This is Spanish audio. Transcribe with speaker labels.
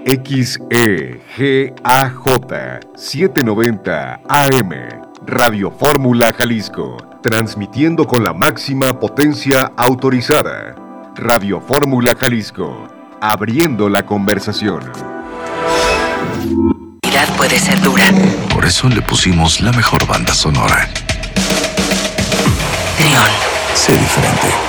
Speaker 1: XEGAJ 790 AM, Radio Fórmula Jalisco, transmitiendo con la máxima potencia autorizada. Radio Fórmula Jalisco, abriendo la conversación.
Speaker 2: Puede ser dura.
Speaker 3: Por eso le pusimos la mejor banda sonora.
Speaker 2: Trión.
Speaker 3: Sé diferente.